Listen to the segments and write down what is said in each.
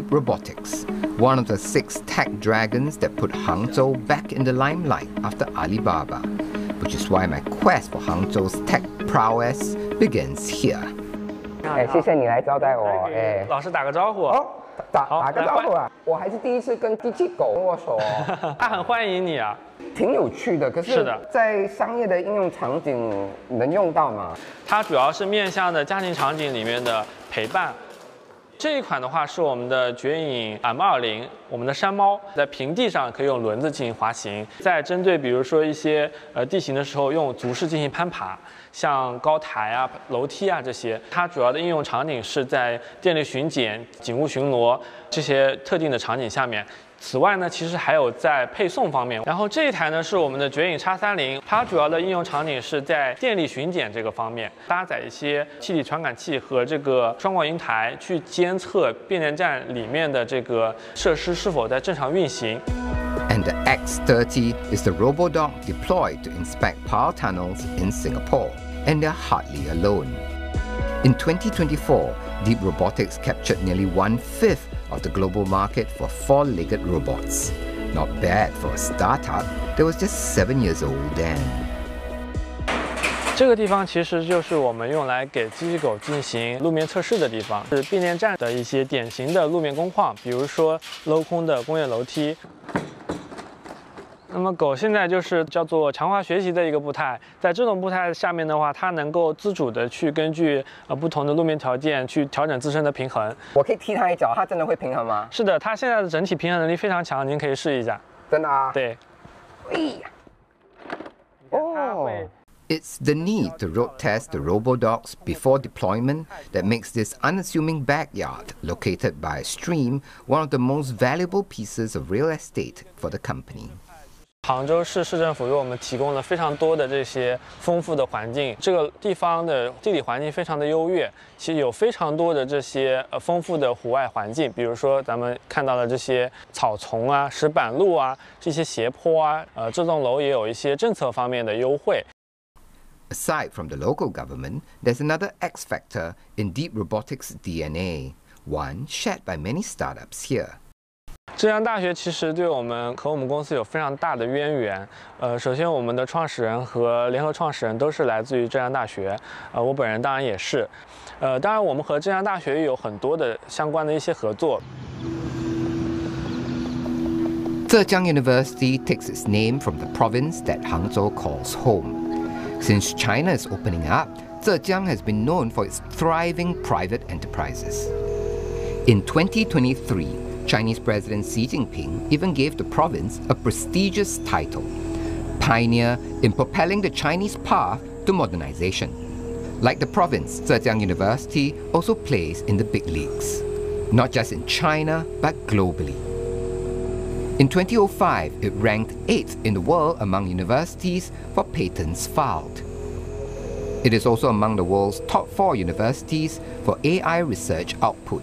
Deep Robotics, one of the 6 tech dragons that put Hangzhou back in the limelight after Alibaba, which is why my quest for Hangzhou's tech prowess begins here. 谢谢你来招待我。 老师打个招呼。 哦，打个招呼啊！我还是第一次跟机器狗握手哦。 他很欢迎你啊。 挺有趣的，可是在商业的应用场景能用到吗？ 它主要是面向的家庭场景里面的陪伴。这一款的话是我们的绝影 M20，我们的山猫在平地上可以用轮子进行滑行，在针对比如说一些地形的时候用足式进行攀爬，像高台啊、楼梯啊这些。它主要的应用场景是在电力巡检、警务巡逻这些特定的场景下面。此外呢，其实还有在配送方面。然后这一台呢是我们的绝影 X30， 它主要的应用场景是在电力巡检这个方面，搭载一些气体传感器和这个双广云台去监测变电站里面的这个设施是否在正常运行。 And the X30 is the RoboDog deployed to inspect power tunnels in Singapore, and they're hardly alone. In 2024, Deep Robotics captured nearly 1/5 of the global market for 4-legged robots. Not bad for a startup that was just 7 years old then. 这个地方其实就是我们用来给机器狗进行路面测试的地方，是变电站的一些典型的路面工况，比如说镂空的工业楼梯。那么狗现在就是叫做强化学习的一个步态，在这种步态下面的话，它能够自主的去根据不同的路面条件去调整自身的平衡。 我可以踢它一脚，它真的会平衡吗？ 是的，它现在的整体平衡能力非常强，您可以试一下。 真的啊？ 对。 哦。It's the need to road test the RoboDogs before deployment that makes this unassuming backyard located by a stream one of the most valuable pieces of real estate for the company. 杭州市市政府为我们提供了非常多的这些丰富的环境，这个地方的地理环境非常的优越，其实有非常多的这些丰富的户外环境，比如说咱们看到的这些草丛啊、石板路啊、这些斜坡啊，这栋楼也有一些政策方面的优惠。 Aside from the local government, there's another X factor in Deep Robotics' DNA, one shared by many startups here. 浙江大学其实对我们和我们公司有非常大的渊源。首先，我们的创始人和联合创始人都是来自于浙江大学，我本人当然也是。当然，我们和浙江大学有很多的相关的一些合作。 Zhejiang University takes its name from the province that Hangzhou calls home. Since China is opening up, Zhejiang has been known for its thriving private enterprises. In 2023, Chinese President Xi Jinping even gave the province a prestigious title, pioneer in propelling the Chinese path to modernization. Like the province, Zhejiang University also plays in the big leagues, not just in China, but globally. In 2005, it ranked 8th in the world among universities for patents filed. It is also among the world's top 4 universities for AI research output.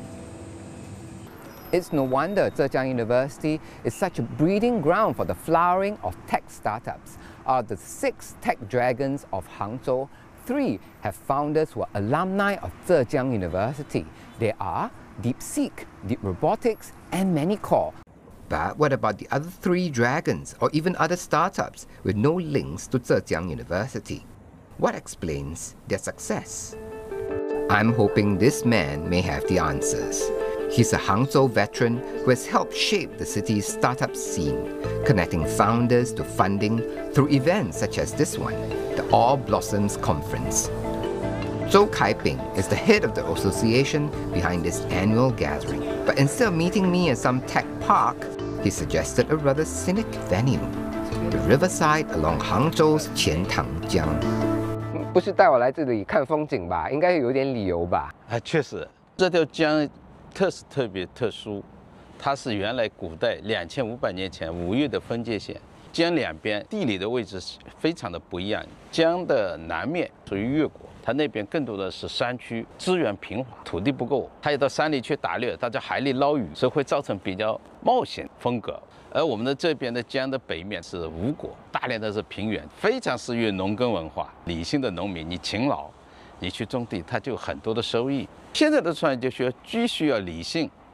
It's no wonder Zhejiang University is such a breeding ground for the flowering of tech startups. Out of the 6 tech dragons of Hangzhou, 3 have founders who are alumni of Zhejiang University. They are DeepSeek, Deep Robotics, and Manycore. But what about the other 3 dragons, or even other startups with no links to Zhejiang University? What explains their success? I'm hoping this man may have the answers. He's a Hangzhou veteran who has helped shape the city's startup scene, connecting founders to funding through events such as this one, the All Blossoms Conference. Zhou Kaiping is the head of the association behind this annual gathering. But instead of meeting me at some tech park, he suggested a rather scenic venue, the riverside along Hangzhou's Qiantangjiang. 不是带我来这里看风景吧？应该有点理由吧？ 确实，这条江特别特殊，它是原来古代2500年前吴越的分界线。江两边地理的位置非常的不一样，江的南面属于越国，它那边更多的是山区，资源贫乏，土地不够，它要到山里去打猎，它在海里捞鱼，所以会造成比较冒险风格。而我们的这边的江的北面是吴国，大量的是平原，非常适于农耕文化。理性的农民，你勤劳，你去种地，它就有很多的收益。现在的创业就需要既需要理性，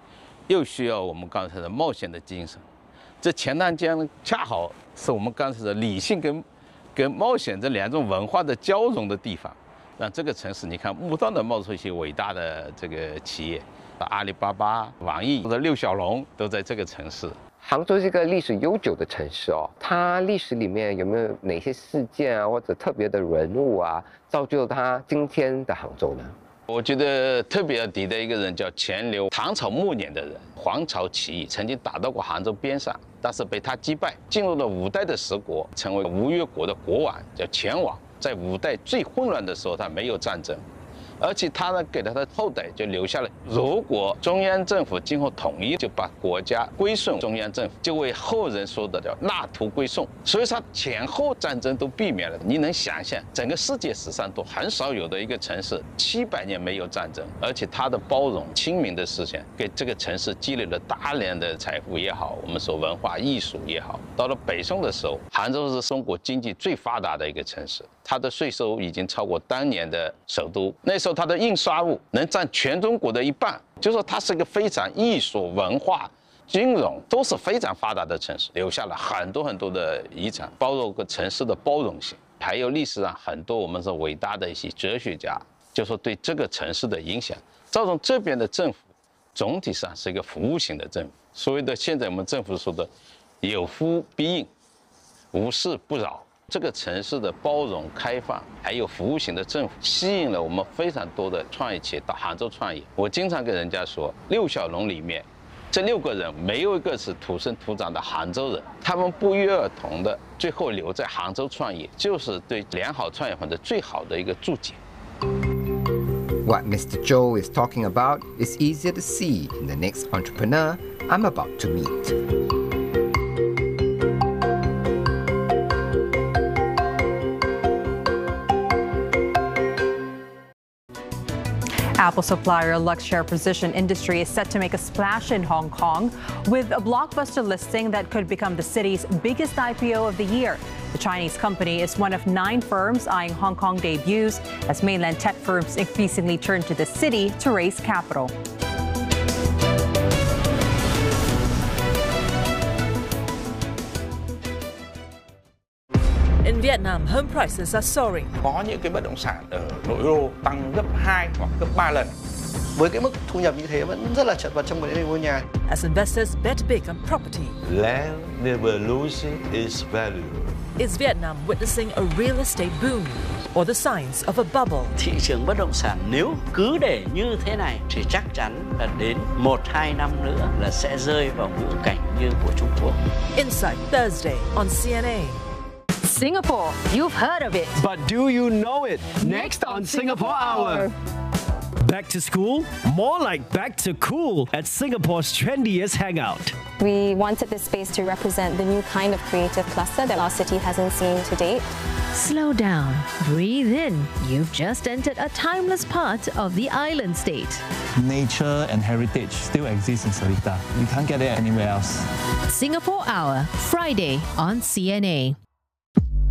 又需要我们刚才的冒险的精神。这钱塘江恰好是我们刚才的理性跟冒险这两种文化的交融的地方，让这个城市你看不断的冒出一些伟大的这个企业，阿里巴巴、网易或者六小龙都在这个城市。 杭州是一个历史悠久的城市哦，它历史里面有没有哪些事件啊，或者特别的人物啊，造就它今天的杭州呢？ 我觉得特别要提的一个人叫钱镠，唐朝末年的人，黄巢起义曾经打到过杭州边上，但是被他击败，进入了五代的十国，成为吴越国的国王，叫钱王。在五代最混乱的时候，他没有战争。而且他呢，给他的后代就留下了，如果中央政府今后统一，就把国家归顺中央政府，就为后人说的叫纳土归宋。所以说前后战争都避免了。你能想象，整个世界史上都很少有的一个城市，700年没有战争，而且它的包容、亲民的思想，给这个城市积累了大量的财富也好，我们说文化艺术也好。到了北宋的时候，杭州是中国经济最发达的一个城市，它的税收已经超过当年的首都。那时候它的印刷物能占全中国的1半，就是说它是一个非常艺术、文化、金融都是非常发达的城市，留下了很多很多的遗产，包括个城市的包容性，还有历史上很多我们说伟大的一些哲学家，就说对这个城市的影响，造成这边的政府总体上是一个服务型的政府。所谓的现在我们政府说的有服必应，无事不扰。这个城市的包容、开放，还有服务型的政府，吸引了我们非常多的创业企业到杭州创业。我经常跟人家说，六小龙里面，这6个人没有一个是土生土长的杭州人，他们不约而同的最后留在杭州创业，就是对良好创业环境最好的一个注解。 What Mr. Zhou is talking about is easier to see in the next entrepreneur I'm about to meet. Apple supplier Luxshare Precision Industry is set to make a splash in Hong Kong with a blockbuster listing that could become the city's biggest IPO of the year. The Chinese company is one of 9 firms eyeing Hong Kong debuts as mainland tech firms increasingly turn to the city to raise capital. In Vietnam, home prices are soaring. Có những cái bất động sản ở nội đô tăng gấp 2 hoặc gấp 3 lần. Với cái mức thu nhập như thế vẫn rất là chật vật trong một ngôi nhà. As investors bet big on property. Land never loses its value. Is Vietnam witnessing a real estate boom or the signs of a bubble? Thị trường bất động sản nếu cứ để như thế này thì chắc chắn là đến 1-2 năm nữa là sẽ rơi vào ngũ cảnh như của Trung Quốc. Insight Thursday on CNA. Singapore, you've heard of it. But do you know it? Next on Singapore Hour. Back to school? More like back to cool at Singapore's trendiest hangout. We wanted this space to represent the new kind of creative cluster that our city hasn't seen to date. Slow down, breathe in. You've just entered a timeless part of the island state. Nature and heritage still exist in Seletar. You can't get it anywhere else. Singapore Hour, Friday on CNA.